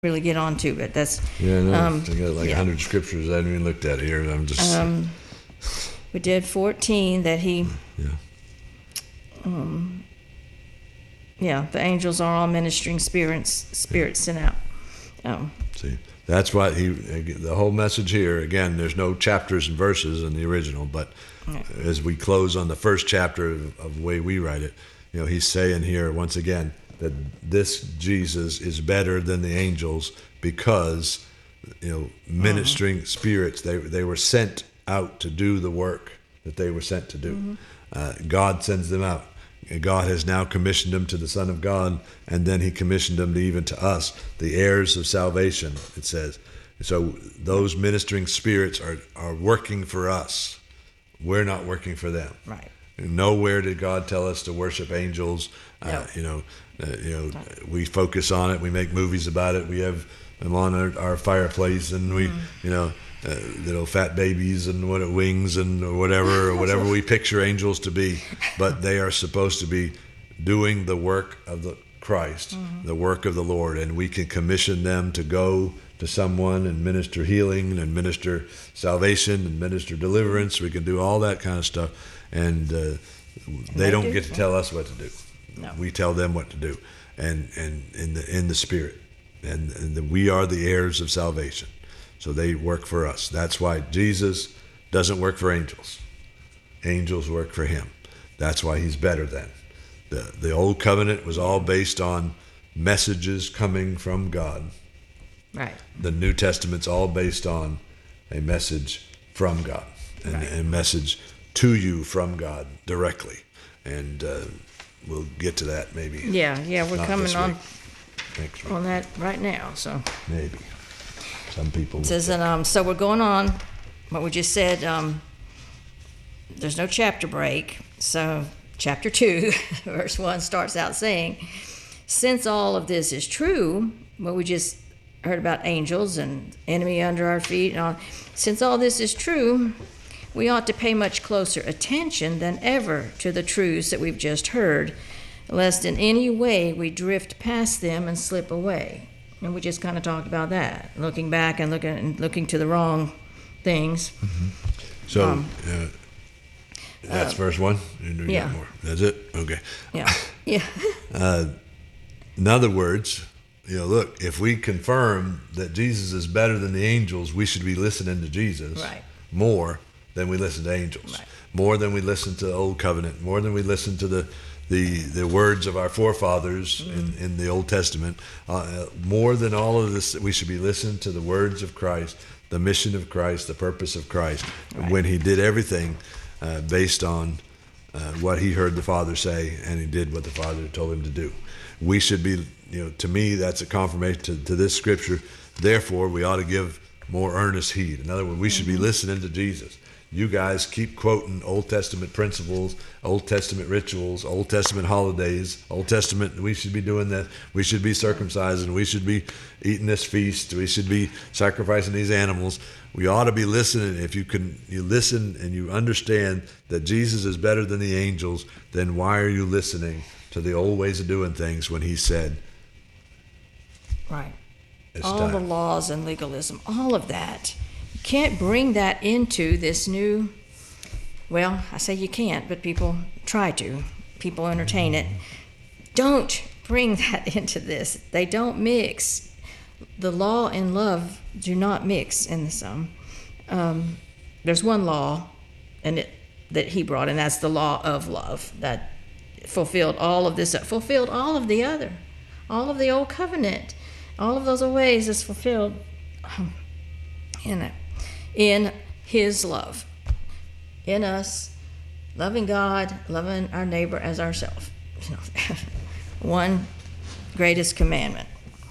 really get on to it. That's Yeah, no, I got like 100 scriptures I haven't even looked at here. I'm just. we did 14 that he. Yeah. The angels are all ministering spirits sent out. See, that's why the whole message here, again, there's no chapters and verses in the original, but as we close on the first chapter of the way we write it, he's saying here once again that this Jesus is better than the angels because, ministering spirits, they were sent out to do the work that they were sent to do. God sends them out. God has now commissioned them to the Son of God, and then he commissioned them even to us, the heirs of salvation, it says. So those ministering spirits are working for us. We're not working for them. Right. Nowhere did God tell us to worship angels. No. We focus on it. We make movies about it. We have them on our fireplace, and we, little fat babies and wings and whatever we picture angels to be, but they are supposed to be doing the work of the Christ, the work of the Lord, and we can commission them to go to someone and minister healing and minister salvation and minister deliverance. We can do all that kind of stuff, and they don't get to tell us what to do. No. We tell them what to do, and in the Spirit, and we are the heirs of salvation. So they work for us. That's why Jesus doesn't work for angels. Angels work for him. That's why he's better than. The old covenant was all based on messages coming from God. Right. The New Testament's all based on a message from God and a message to you from God directly. And we'll get to that maybe. Yeah, we're Not coming this on week. Next week. on that right now. So Maybe. Some people. it says, and so we're going on. What we just said. There's no chapter break. So chapter 2, verse 1 starts out saying, "Since all of this is true," what we just heard about angels and enemy under our feet, and all, since all this is true, we ought to pay much closer attention than ever to the truths that we've just heard, lest in any way we drift past them and slip away. And we just kind of talked about that, looking back and looking to the wrong things. So that's verse 1? Yeah. More. That's it? Okay. Yeah. In other words, look, if we confirm that Jesus is better than the angels, we should be listening to Jesus more than we listen to angels, more than we listen to the Old Covenant, more than we listen to the words of our forefathers in the Old Testament. More than all of this, we should be listening to the words of Christ, the mission of Christ, the purpose of Christ, when he did everything based on what he heard the Father say, and he did what the Father told him to do. We should be, to me, that's a confirmation to this scripture. Therefore, we ought to give more earnest heed. In other words, we should be listening to Jesus. You guys keep quoting Old Testament principles, Old Testament rituals, Old Testament holidays, Old Testament, we should be doing that. We should be circumcising. We should be eating this feast. We should be sacrificing these animals. We ought to be listening. If you listen and you understand that Jesus is better than the angels, then why are you listening to the old ways of doing things when he said, it's all time. The laws and legalism, all of that. Can't bring that into this new, well, I say you can't, but people try to. People entertain it. Don't bring that into this. They don't mix. The law and love do not mix in the sum. There's one law that he brought, and that's the law of love that fulfilled all of this, fulfilled all of the other, all of the old covenant, all of those ways is fulfilled in his love, in us, loving God, loving our neighbor as ourselves. One greatest commandment.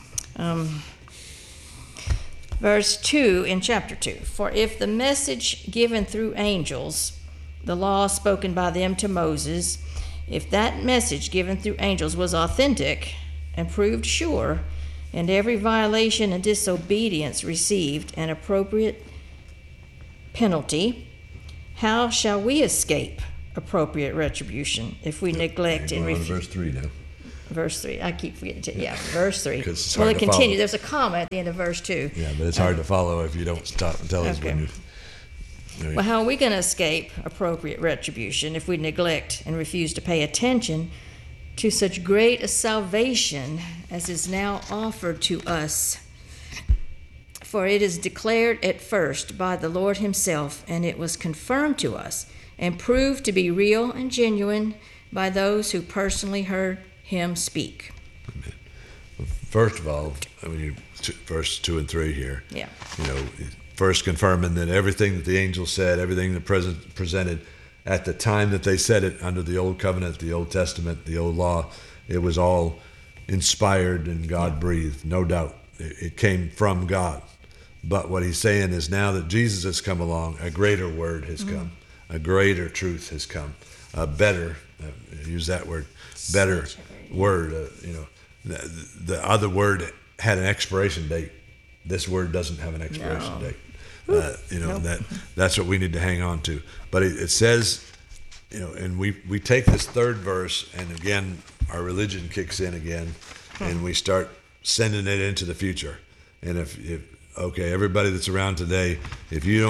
Verse 2 in chapter 2, "For if the message given through angels, the law spoken by them to Moses, if that message given through angels was authentic and proved sure, and every violation and disobedience received an appropriate penalty, how shall we escape appropriate retribution if we neglect and refuse?" Verse 3 now. verse 3. I keep forgetting to, verse 3. Well, it continues. There's a comma at the end of verse 2. Yeah, but it's hard to follow if you don't stop and tell us when you... Well, how are we going to escape appropriate retribution if we neglect and refuse to pay attention to such great a salvation as is now offered to us? For it is declared at first by the Lord himself, and it was confirmed to us and proved to be real and genuine by those who personally heard him speak. First of all, verse 2 and 3 here. Yeah. First confirming that everything that the angel said, everything that presented at the time that they said it under the Old Covenant, the Old Testament, the Old Law, it was all inspired and God-breathed, no doubt. It came from God. But what he's saying is now that Jesus has come along, a greater word has come, a greater truth has come, a better, use that word, better word. The other word had an expiration date. This word doesn't have an expiration date. Nope. That's what we need to hang on to. But it says, and we take this third verse, and again, our religion kicks in again, and we start sending it into the future. And if everybody that's around today, if you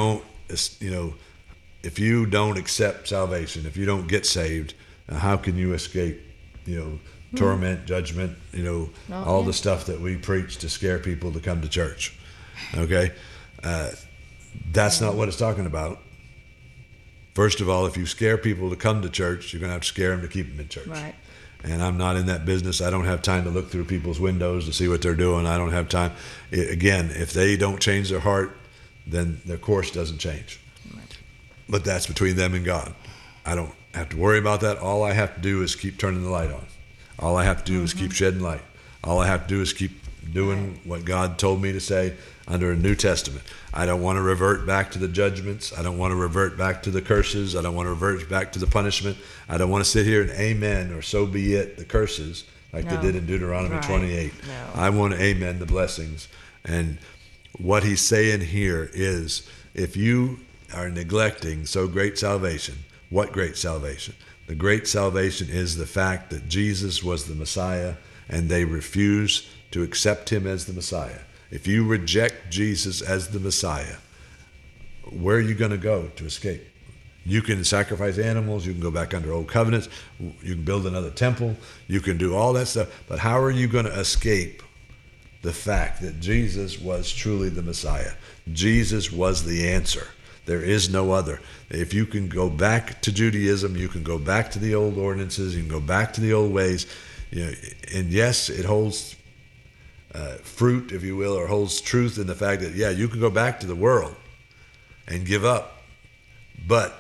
don't accept salvation, if you don't get saved, how can you escape, torment, judgment, all the stuff that we preach to scare people to come to church? Okay? That's not what it's talking about. First of all, if you scare people to come to church, you're going to have to scare them to keep them in church. Right. And I'm not in that business. I don't have time to look through people's windows to see what they're doing. I don't have time. Again, if they don't change their heart, then their course doesn't change. Right. But that's between them and God. I don't have to worry about that. All I have to do is keep turning the light on. All I have to do is keep shedding light. All I have to do is keep doing what God told me to say under a New Testament. I don't want to revert back to the judgments. I don't want to revert back to the curses. I don't want to revert back to the punishment. I don't want to sit here and amen or so be it the curses like they did in Deuteronomy 28. No. I want to amen the blessings. And what he's saying here is, if you are neglecting so great salvation, what great salvation? The great salvation is the fact that Jesus was the Messiah and they refuse to accept him as the Messiah. If you reject Jesus as the Messiah, where are you going to go to escape? You can sacrifice animals, you can go back under old covenants, you can build another temple, you can do all that stuff, but how are you going to escape the fact that Jesus was truly the Messiah? Jesus was the answer. There is no other. If you can go back to Judaism, you can go back to the old ordinances, you can go back to the old ways, and yes, it holds fruit, if you will, or holds truth in the fact that, you can go back to the world and give up. But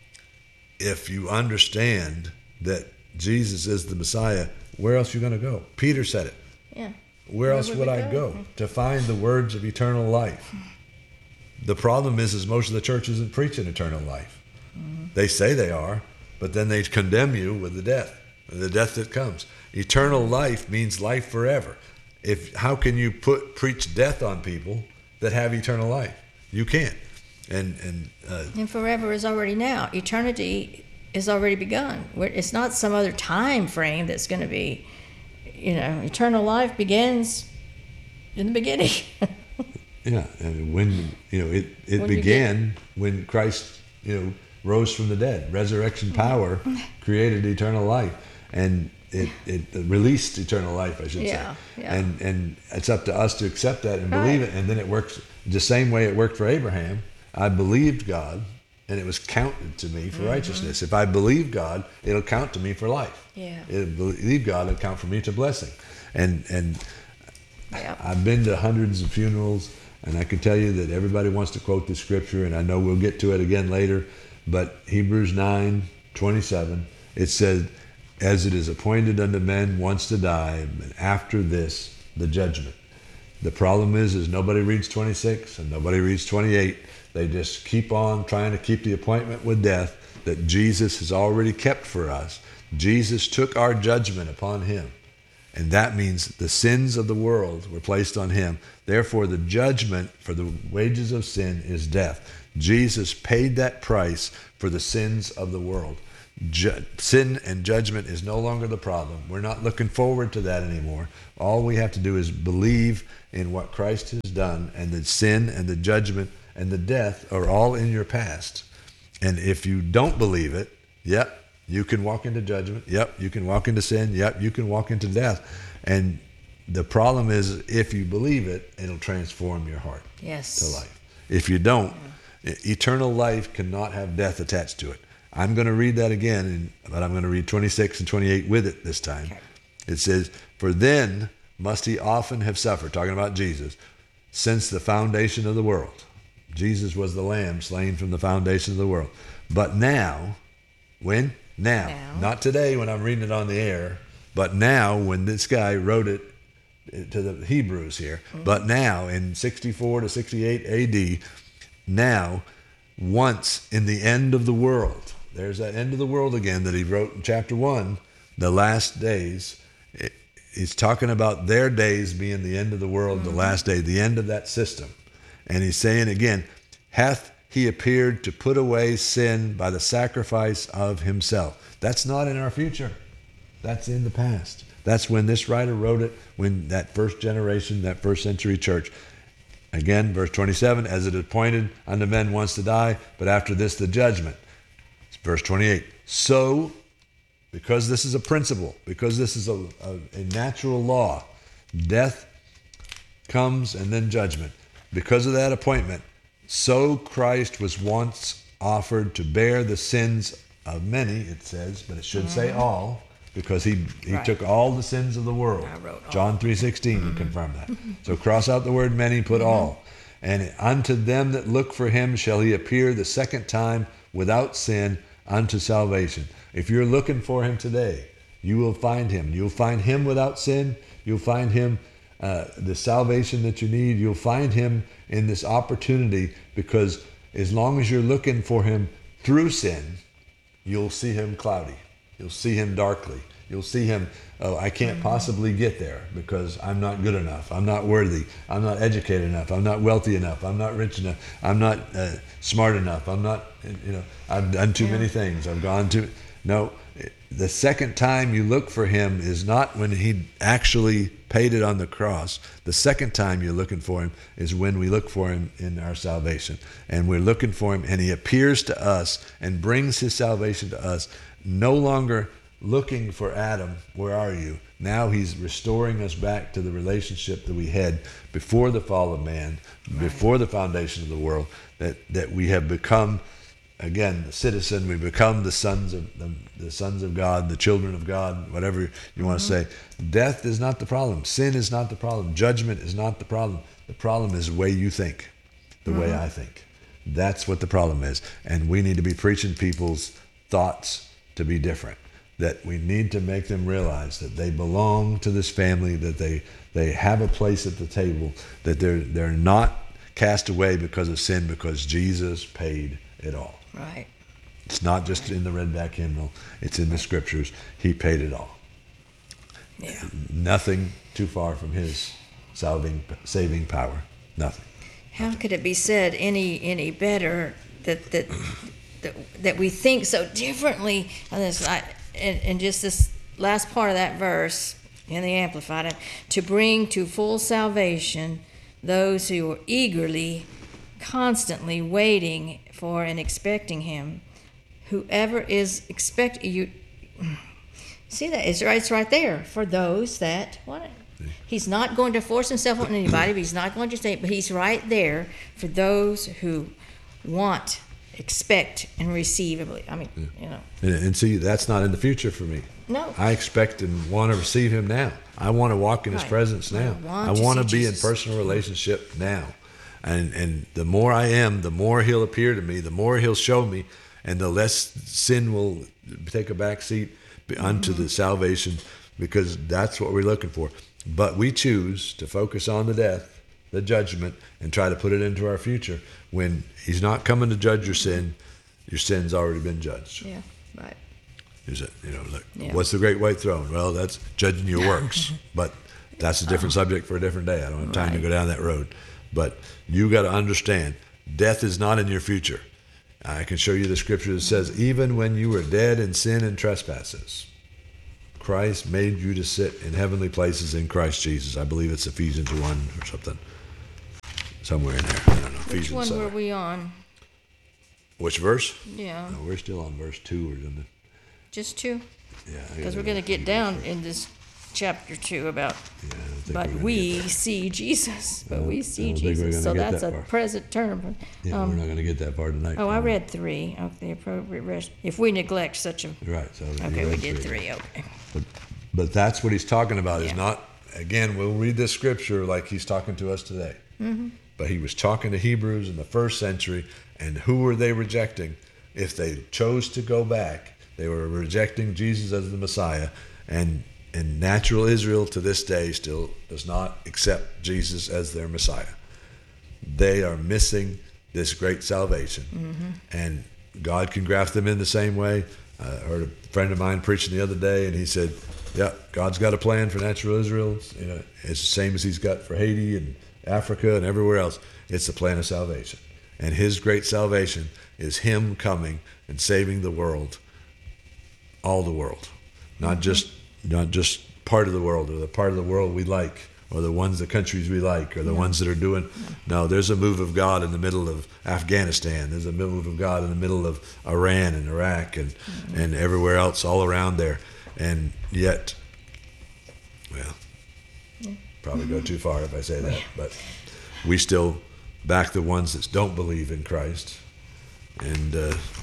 if you understand that Jesus is the Messiah, where else are you going to go? Peter said it. Yeah. Where else would I go to find the words of eternal life? The problem is most of the church isn't preaching eternal life. Mm-hmm. They say they are, but then they condemn you with the death that comes. Eternal life means life forever. How can you preach death on people that have eternal life? You can't. And forever is already now. Eternity is already begun. It's not some other time frame that's going to be, eternal life begins in the beginning. Yeah, and when it began when Christ rose from the dead. Resurrection power created eternal life, and it released eternal life, I should say. Yeah. And it's up to us to accept that and believe it, and then it works the same way it worked for Abraham. I believed God, and it was counted to me for righteousness. If I believe God, it'll count to me for life. Yeah. If I believe God, it'll count for me to blessing. And I've been to hundreds of funerals, and I can tell you that everybody wants to quote the scripture, and I know we'll get to it again later, but Hebrews 9:27, it said, "As it is appointed unto men once to die, and after this, the judgment." The problem is nobody reads 26 and nobody reads 28. They just keep on trying to keep the appointment with death that Jesus has already kept for us. Jesus took our judgment upon him. And that means the sins of the world were placed on him. Therefore, the judgment for the wages of sin is death. Jesus paid that price for the sins of the world. Sin and judgment is no longer the problem. We're not looking forward to that anymore. All we have to do is believe in what Christ has done, and the sin and the judgment and the death are all in your past. And if you don't believe it, yep, you can walk into judgment. Yep, you can walk into sin. Yep, you can walk into death. And the problem is, if you believe it, it'll transform your heart to life. If you don't, eternal life cannot have death attached to it. I'm going to read that again, but I'm going to read 26 and 28 with it this time. Okay. It says, "For then must he often have suffered," talking about Jesus, "since the foundation of the world." Jesus was the lamb slain from the foundation of the world. "But now," when? Now. Not today when I'm reading it on the air, but now when this guy wrote it to the Hebrews here. Mm-hmm. "But now," in 64 to 68 AD, "now, once in the end of the world," there's that end of the world again that he wrote in chapter 1, the last days. He's talking about their days being the end of the world, mm-hmm. the last day, the end of that system. And he's saying again, "Hath he appeared to put away sin by the sacrifice of himself." That's not in our future. That's in the past. That's when this writer wrote it, when that first generation, that first century church. Again, verse 27, "As it is appointed unto men once to die, but after this the judgment." Verse 28, "So," because this is a principle, because this is a natural law, death comes and then judgment. Because of that appointment, "so Christ was once offered to bear the sins of many," it says, but it should say all, because he took all the sins of the world. John 3:16 mm-hmm. confirmed that. So cross out the word many, put mm-hmm. all. "And unto them that look for him shall he appear the second time without sin unto salvation." If you're looking for him today, you will find him. You'll find him without sin. You'll find him the salvation that you need. You'll find him in this opportunity, because as long as you're looking for him through sin, you'll see him cloudy. You'll see him darkly. You'll see him, "Oh, I can't possibly get there because I'm not good enough. I'm not worthy. I'm not educated enough. I'm not wealthy enough. I'm not rich enough. I'm not smart enough. I'm not, I've done too many things. I've gone too..." No, the second time you look for him is not when he actually paid it on the cross. The second time you're looking for him is when we look for him in our salvation. And we're looking for him, and he appears to us and brings his salvation to us, no longer looking for Adam, "Where are you?" Now he's restoring us back to the relationship that we had before the fall of man, before the foundation of the world, that we have become, again, the citizen. We become the sons of God, the children of God, whatever you mm-hmm. want to say. Death is not the problem. Sin is not the problem. Judgment is not the problem. The problem is the way you think, the mm-hmm. way I think. That's what the problem is. And we need to be preaching people's thoughts to be different. That we need to make them realize that they belong to this family, that they have a place at the table, that they're not cast away because of sin, because Jesus paid it all. Right. It's not just in the Redback hymnal. It's in the scriptures. He paid it all. Yeah. Nothing too far from his saving power. Nothing. How could it be said any better that we think so differently on this? And just this last part of that verse in the Amplified, "to bring to full salvation those who are eagerly, constantly waiting for and expecting him. Whoever is expecting you." See that? It's right there. For those that want it. He's not going to force himself on anybody, but he's not going to say, but he's right there for those who want, expect, and receive. I mean, And see, that's not in the future for me. No. I expect and want to receive him now. I want to walk in his presence now. I want to be in personal relationship now. And the more I am, the more he'll appear to me, the more he'll show me, and the less sin will take a back seat unto the salvation, because that's what we're looking for. But we choose to focus on the death, the judgment, and try to put it into our future when he's not coming to judge your sin. Your sin's already been judged. Yeah, right. Is it, what's the great white throne? Well, that's judging your works. But that's a different subject for a different day. I don't have time to go down that road. But you got to understand, death is not in your future. I can show you the scripture that says, even when you were dead in sin and trespasses, Christ made you to sit in heavenly places in Christ Jesus. I believe it's Ephesians 1 or something. Somewhere in there. I don't know. Which Ephesians one somewhere. were we on? Which verse? Yeah. No, we're still on verse 2 or something. Just 2? Yeah. Because we're going to get down in this chapter 2 about, but we see Jesus. But we see Jesus. So that's a present term. Yeah, we're not going to get that far tonight. Oh, I read 3. Okay, the appropriate rest. If we neglect such a... Right. So okay, we did 3. Okay. But that's what he's talking about. Yeah. Is not, again, we'll read this scripture like he's talking to us today. Mm-hmm. But he was talking to Hebrews in the first century, and who were they rejecting? If they chose to go back, they were rejecting Jesus as the Messiah, and natural Israel to this day still does not accept Jesus as their Messiah. They are missing this great salvation, and God can graft them in the same way. I heard a friend of mine preaching the other day, and he said, "Yeah, God's got a plan for natural Israel. It's the same as He's got for Haiti and Africa and everywhere else. It's the plan of salvation, and His great salvation is Him coming and saving the world, all the world, not just part of the world or the part of the world we like or the countries we like or the ones that are doing. No, there's a move of God in the middle of Afghanistan. There's a move of God in the middle of Iran and Iraq and everywhere else all around there. And yet, well, probably go too far if I say that, but we still back the ones that don't believe in Christ. And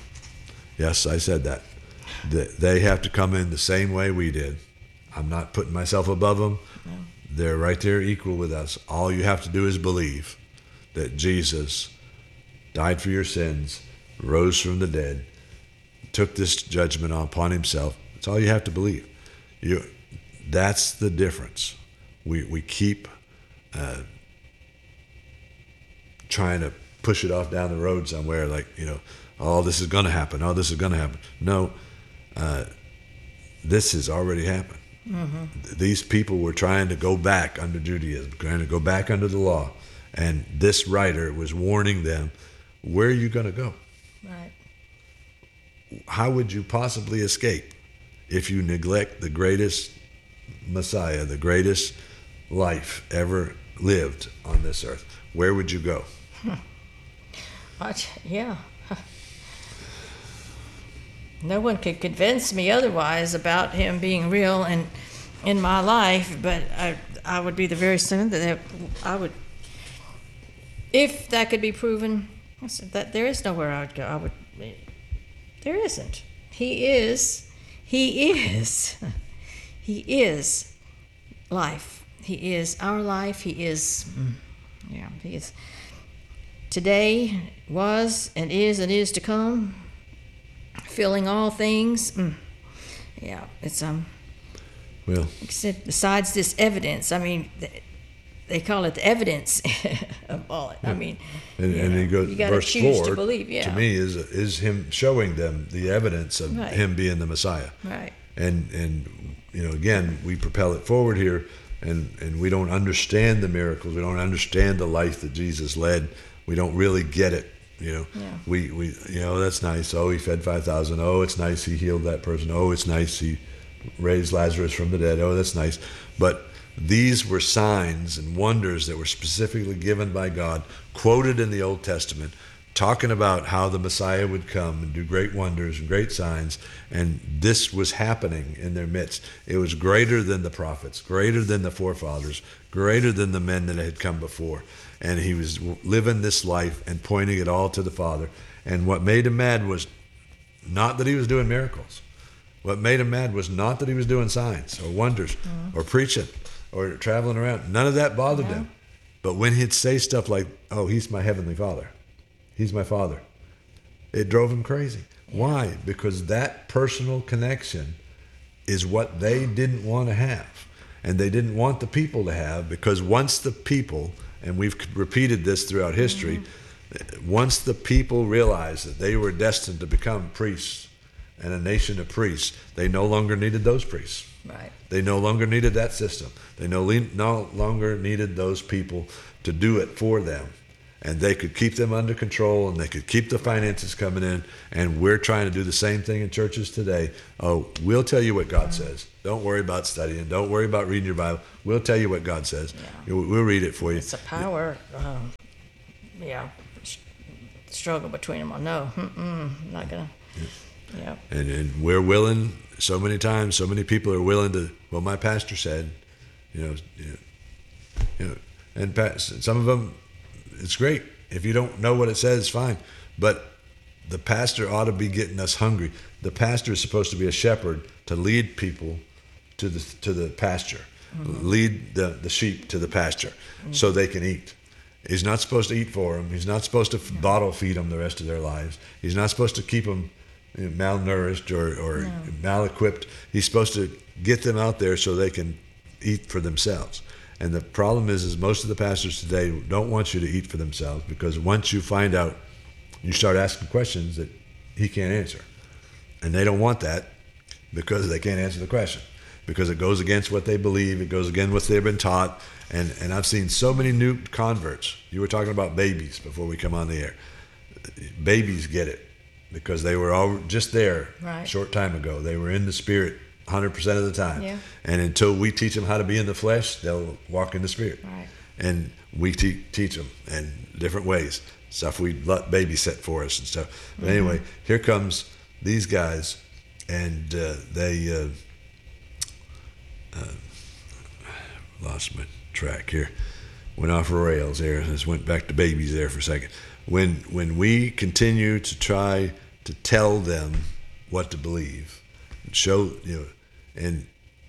yes, I said that. They have to come in the same way we did. I'm not putting myself above them. No. They're right there equal with us. All you have to do is believe that Jesus died for your sins, rose from the dead, took this judgment upon Himself. That's all you have to believe. That's the difference. We keep trying to push it off down the road somewhere, like, oh, this is going to happen. Oh, this is going to happen. No, this has already happened. Mm-hmm. These people were trying to go back under Judaism, trying to go back under the law. And this writer was warning them, where are you going to go? Right. How would you possibly escape if you neglect the greatest Messiah, the greatest life ever lived on this earth? Where would you go? Yeah. No one could convince me otherwise about Him being real and in my life, but I would be the very son that I would, if that could be proven, I said that there is nowhere I would go. There isn't. He is life. He is our life. He is today, was and is to come, filling all things. Yeah, it's well, except besides this evidence, I mean, they call it the evidence of all it. I mean, and he goes, you got to choose to believe. Yeah, to me is Him showing them the evidence of Him being the Messiah. Right. And again, we propel it forward here, and we don't understand the miracles. We don't understand the life that Jesus led. We don't really get it. We that's nice. Oh, He fed 5,000. Oh, it's nice He healed that person. Oh, it's nice He raised Lazarus from the dead. Oh, that's nice. But these were signs and wonders that were specifically given by God, quoted in the Old Testament, talking about how the Messiah would come and do great wonders and great signs. And this was happening in their midst. It was greater than the prophets, greater than the forefathers, greater than the men that had come before. And He was living this life and pointing it all to the Father. And what made Him mad was not that He was doing miracles. What made Him mad was not that He was doing signs or wonders or preaching or traveling around. None of that bothered Him. But when He'd say stuff like, oh, He's my Heavenly Father. He's my Father. It drove Him crazy. Yeah. Why? Because that personal connection is what they didn't want to have. And they didn't want the people to have, because once the people, and we've repeated this throughout history, once the people realized that they were destined to become priests and a nation of priests, they no longer needed those priests. Right. They no longer needed that system. They no longer needed those people to do it for them. and they could keep them under control, and they could keep the finances coming in. And we're trying to do the same thing in churches today. Oh, we'll tell you what God says. Don't worry about studying. Don't worry about reading your Bible. We'll tell you what God says. Yeah. We'll read it for you. It's a power, struggle between them. No, not gonna. Yeah. And we're willing. So many times, so many people are willing to. Well, my pastor said, and some of them. It's great. If you don't know what it says, fine. But the pastor ought to be getting us hungry. The pastor is supposed to be a shepherd to lead people to the pasture, lead the sheep to the pasture so they can eat. He's not supposed to eat for them. He's not supposed to bottle feed them the rest of their lives. He's not supposed to keep them malnourished or mal-equipped. He's supposed to get them out there so they can eat for themselves. And the problem is most of the pastors today don't want you to eat for themselves, because once you find out, you start asking questions that he can't answer. And they don't want that because they can't answer the question, because it goes against what they believe. It goes against what they've been taught. And I've seen so many new converts. You were talking about babies before we come on the air. Babies get it because they were all just there a short time ago. They were in the Spirit 100% of the time. Yeah. And until we teach them how to be in the flesh, they'll walk in the Spirit. Right. And we teach them in different ways, stuff we let babysit for us and stuff. But anyway, here comes these guys, and they lost my track here. Went off rails there. Just went back to babies there for a second. When we continue to try to tell them what to believe, show, and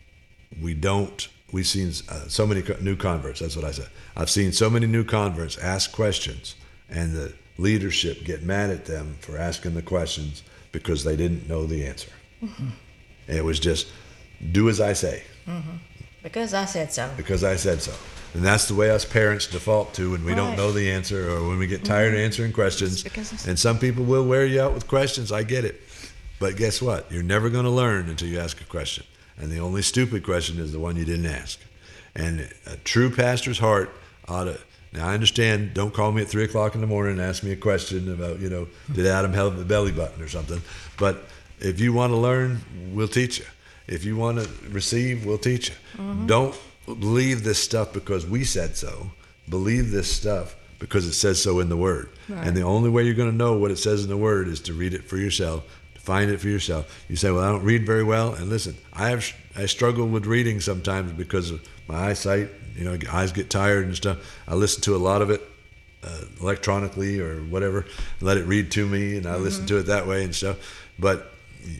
we've seen so many new converts. That's what I said. I've seen so many new converts ask questions, and the leadership get mad at them for asking the questions because they didn't know the answer. And it was just, do as I say. Because I said so. Because I said so. And that's the way us parents default to when we don't know the answer, or when we get tired of answering questions. And some people will wear you out with questions. I get it. But guess what? You're never going to learn until you ask a question. And the only stupid question is the one you didn't ask. And a true pastor's heart ought to. Now, I understand, don't call me at 3 o'clock in the morning and ask me a question about, did Adam have a belly button or something. But if you want to learn, we'll teach you. If you want to receive, we'll teach you. Don't believe this stuff because we said so. Believe this stuff because it says so in the Word. Right. And the only way you're going to know what it says in the Word is to read it for yourself, to find it for yourself. You say, well, I don't read very well. And listen, I struggle with reading sometimes because of my eyesight. Eyes get tired and stuff. I listen to a lot of it electronically or whatever, let it read to me, and I listen to it that way and stuff. But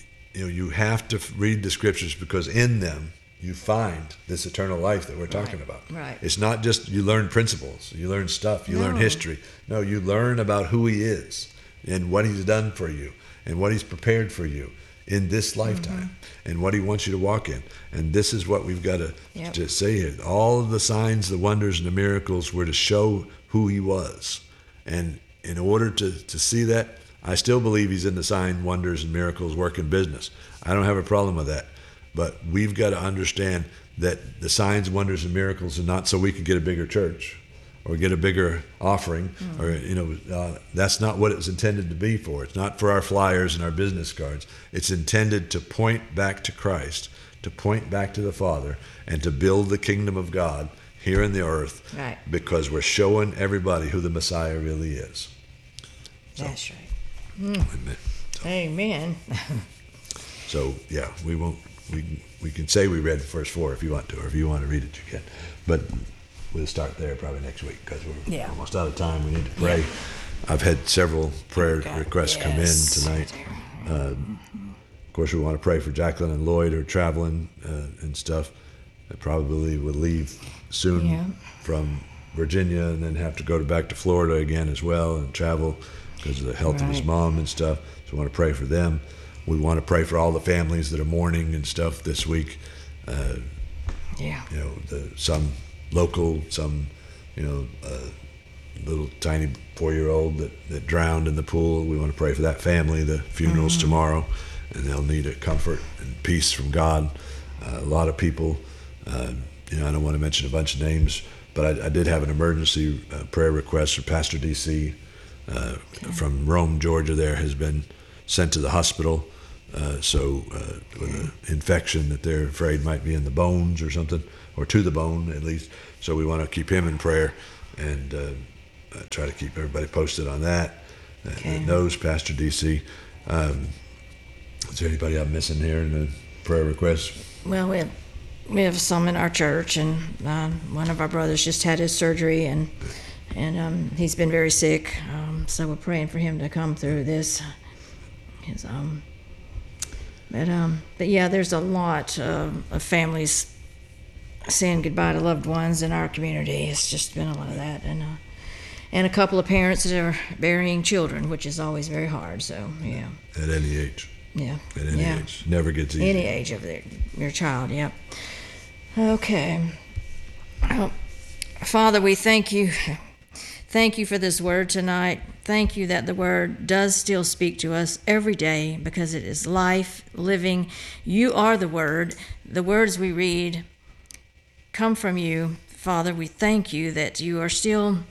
you have to read the scriptures, because in them you find this eternal life that we're talking about. Right. It's not just you learn principles, you learn stuff, you learn history. No, you learn about who he is and what he's done for you and what he's prepared for you in this lifetime and what he wants you to walk in. And this is what we've got to say here. All of the signs, the wonders, and the miracles were to show who he was. And in order to see that, I still believe he's in the sign, wonders, and miracles working business. I don't have a problem with that. But we've got to understand that the signs, wonders, and miracles are not so we can get a bigger church or get a bigger offering, or that's not what it was intended to be for. It's not for our flyers and our business cards. It's intended to point back to Christ, to point back to the Father, and to build the kingdom of God here in the earth. Right. Because we're showing everybody who the Messiah really is. So, that's right. Amen. So yeah, we won't. We can say we read the first 4 if you want to, or if you want to read it, you can. But we'll start there probably next week, because we're almost out of time. We need to pray. I've had several prayer requests come in tonight. Of course, we want to pray for Jacqueline and Lloyd, who are traveling and stuff. They probably will leave soon from Virginia, and then have to go back to Florida again as well, and travel because of the health of his mom and stuff. So we want to pray for them. We want to pray for all the families that are mourning and stuff this week. Some local, some, little tiny 4-year-old that drowned in the pool. We want to pray for that family. The funeral's tomorrow, and they'll need a comfort and peace from God. A lot of people, I don't want to mention a bunch of names, but But I did have an emergency prayer request for Pastor DC from Rome, Georgia. There has been sent to the hospital. With an infection that they're afraid might be in the bones or something, or to the bone at least. So we want to keep him in prayer and try to keep everybody posted on that. That knows Pastor DC. Is there anybody I'm missing here in the prayer requests? Well, we have some in our church, and one of our brothers just had his surgery, and he's been very sick. So we're praying for him to come through this. But yeah, there's a lot of families saying goodbye to loved ones in our community. It's just been a lot of that, and a couple of parents that are burying children, which is always very hard. So yeah. At any age. Yeah. At any age, never gets easy. Any age of your child. Yep. Okay. Well, Father, we thank you. Thank you for this word tonight. Thank you that the word does still speak to us every day because it is life, living. You are the word. The words we read come from you. Father, we thank you that you are still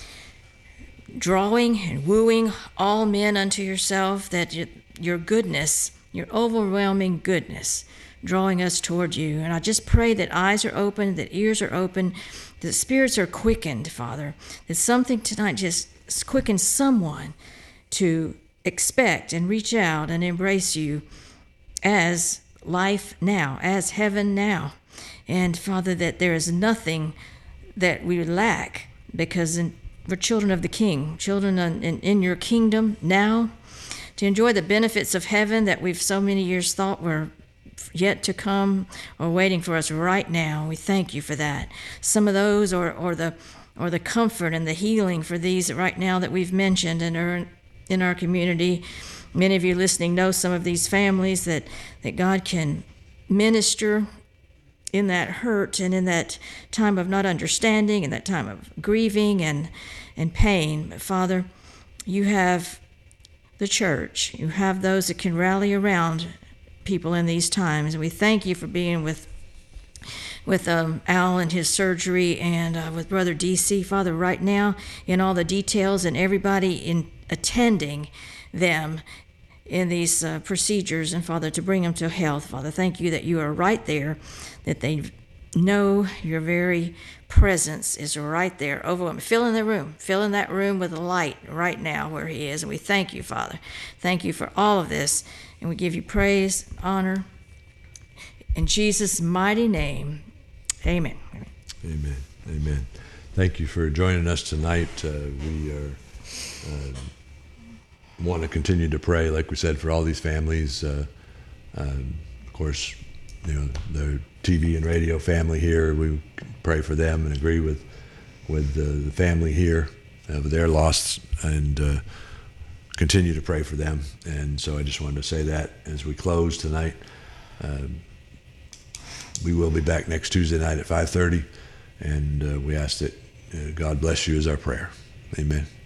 drawing and wooing all men unto yourself, that your goodness, your overwhelming goodness, drawing us toward you. And I just pray that eyes are open, that ears are open, that spirits are quickened, Father, that something tonight just quickens someone to expect and reach out and embrace you as life now, as heaven now. And Father, that there is nothing that we lack, because we're children of the King, children in your kingdom now, to enjoy the benefits of heaven that we've so many years thought were yet to come or waiting for us right now. We thank you for that. Some of those or the comfort and the healing for these right now that we've mentioned and are in our community. Many of you listening know some of these families that God can minister in that hurt and in that time of not understanding and that time of grieving and pain. But Father, you have the church. You have those that can rally around people in these times. And we thank you for being with Al and his surgery, and with Brother DC, Father, right now, in all the details and everybody in attending them in these procedures, and Father, to bring them to health. Father, thank you that you are right there, that they know your very presence is right there over him. Fill in that room with a light right now where he is. And we thank you, Father. Thank you for all of this. And we give you praise, honor. In Jesus' mighty name, amen. Amen. Amen. Thank you for joining us tonight. We want to continue to pray, like we said, for all these families. Of course, the TV and radio family here, we pray for them and agree with the family here of their loss, and continue to pray for them. And so I just wanted to say that as we close tonight. We will be back next Tuesday night at 5:30, and we ask that God bless you is our prayer. Amen.